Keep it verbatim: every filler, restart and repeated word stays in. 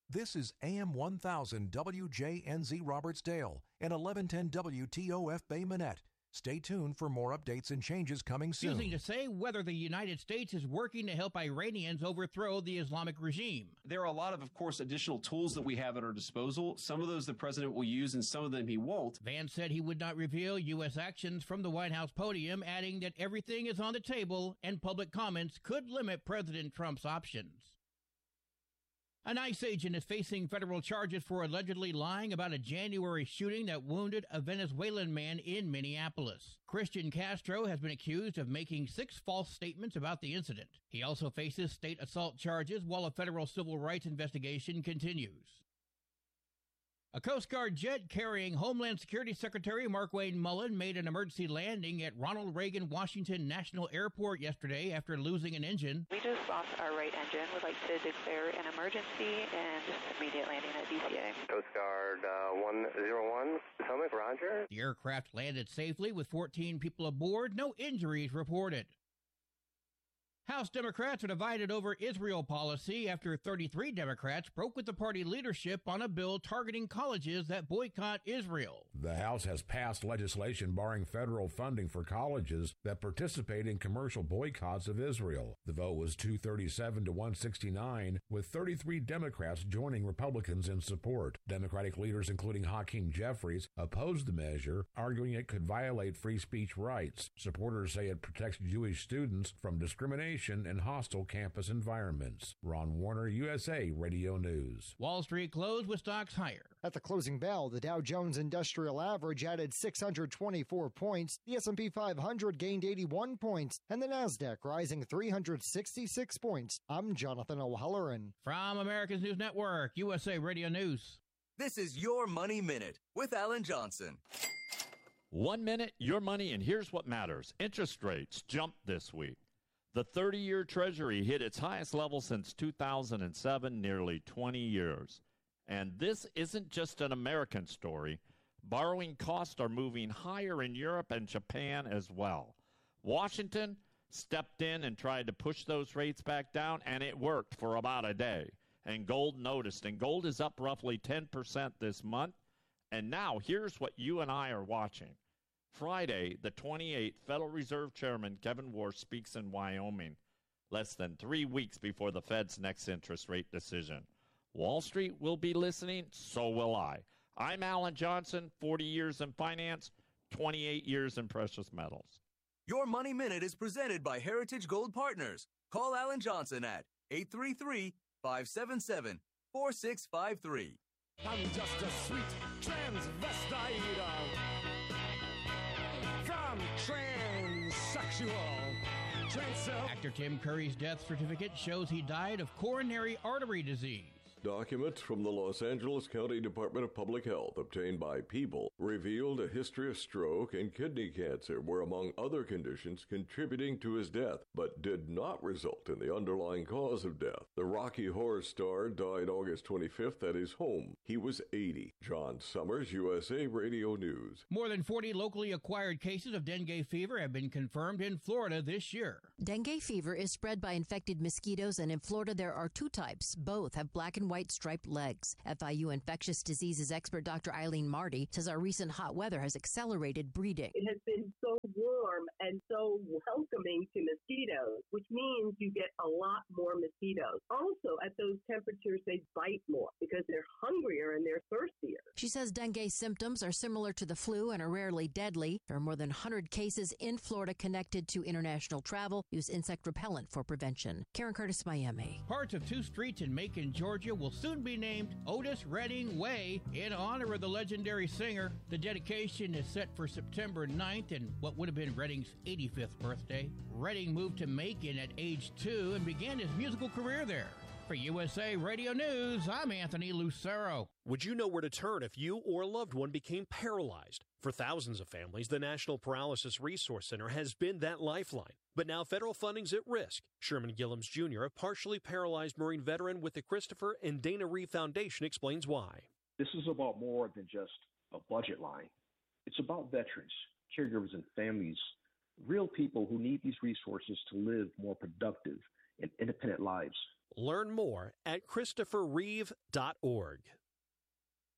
This is A M one thousand W J N Z Robertsdale and eleven ten W T O F Bay Minette. Stay tuned for more updates and changes coming soon. Refusing to say whether the United States is working to help Iranians overthrow the Islamic regime. There are a lot of, of course, additional tools that we have at our disposal. Some of those the president will use and some of them he won't. Vance said he would not reveal U S actions from the White House podium, adding that everything is on the table and public comments could limit President Trump's options. An ICE agent is facing federal charges for allegedly lying about a January shooting that wounded a Venezuelan man in Minneapolis. Christian Castro has been accused of making six false statements about the incident. He also faces state assault charges while a federal civil rights investigation continues. A Coast Guard jet carrying Homeland Security Secretary Markwayne Mullin made an emergency landing at Ronald Reagan Washington National Airport yesterday after losing an engine. We just lost our right engine. We'd like to declare an emergency and just immediate landing at D C A. Coast Guard uh, one oh one, Potomac, roger. The aircraft landed safely with fourteen people aboard, no injuries reported. House Democrats are divided over Israel policy after thirty-three Democrats broke with the party leadership on a bill targeting colleges that boycott Israel. The House has passed legislation barring federal funding for colleges that participate in commercial boycotts of Israel. The vote was two thirty-seven to one sixty-nine, with thirty-three Democrats joining Republicans in support. Democratic leaders, including Hakeem Jeffries, opposed the measure, arguing it could violate free speech rights. Supporters say it protects Jewish students from discrimination in hostile campus environments. Ron Warner, U S A Radio News. Wall Street closed with stocks higher. At the closing bell, the Dow Jones Industrial Average added six hundred twenty-four points, the S and P five hundred gained eighty-one points, and the Nasdaq rising three hundred sixty-six points. I'm Jonathan O'Halloran. From America's News Network, U S A Radio News. This is Your Money Minute with Alan Johnson. One minute, your money, and here's what matters. Interest rates jumped this week. The thirty-year Treasury hit its highest level since two thousand seven, nearly twenty years. And this isn't just an American story. Borrowing costs are moving higher in Europe and Japan as well. Washington stepped in and tried to push those rates back down, and it worked for about a day. And gold noticed, and gold is up roughly ten percent this month. And now here's what you and I are watching. Friday, the twenty-eighth, Federal Reserve Chairman Kevin Warsh speaks in Wyoming, less than three weeks before the Fed's next interest rate decision. Wall Street will be listening, so will I. I'm Alan Johnson, forty years in finance, twenty-eight years in precious metals. Your Money Minute is presented by Heritage Gold Partners. Call Alan Johnson at eight three three, five seven seven, four six five three. I'm just a sweet transvestite. From transsexual. Transsexual. Actor Tim Curry's death certificate shows he died of coronary artery disease. Documents from the Los Angeles County Department of Public Health obtained by People revealed a history of stroke and kidney cancer were among other conditions contributing to his death, but did not result in the underlying cause of death. The Rocky Horror star died August twenty-fifth at his home. He was eighty. John Summers, U S A Radio News. More than forty locally acquired cases of dengue fever have been confirmed in Florida this year. Dengue fever is spread by infected mosquitoes, and in Florida there are two types. Both have black and white striped legs. F I U infectious diseases expert Doctor Eileen Marty says our recent hot weather has accelerated breeding. It has been so warm and so welcoming to mosquitoes, which means you get a lot more mosquitoes. Also, at those temperatures, they bite more because they're hungrier and they're thirstier. She says dengue symptoms are similar to the flu and are rarely deadly. There are more than one hundred cases in Florida connected to international travel. Use insect repellent for prevention. Karen Curtis, Miami. Parts of two streets in Macon, Georgia will soon be named Otis Redding Way in honor of the legendary singer. The dedication is set for September ninth and what would have been Redding's eighty-fifth birthday. Redding moved to Macon at age two and began his musical career there. For U S A Radio News, I'm Anthony Lucero. Would you know where to turn if you or a loved one became paralyzed? For thousands of families, the National Paralysis Resource Center has been that lifeline. But now federal funding's at risk. Sherman Gillums Junior, a partially paralyzed Marine veteran with the Christopher and Dana Reeve Foundation, explains why. This is about more than just a budget line. It's about veterans, caregivers, and families, real people who need these resources to live more productive and independent lives. Learn more at christopher reeve dot org.